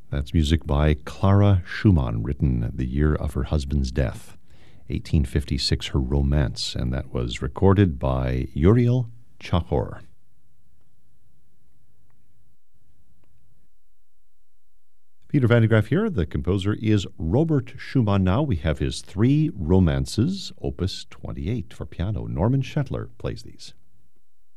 That's music by Clara Schumann, written the year of her husband's death, 1856, her Romance, and that was recorded by Uriel Chahor. Peter Van de Graaff here. The composer is Robert Schumann. Now we have his three romances, Opus 28 for piano. Norman Shetler plays these.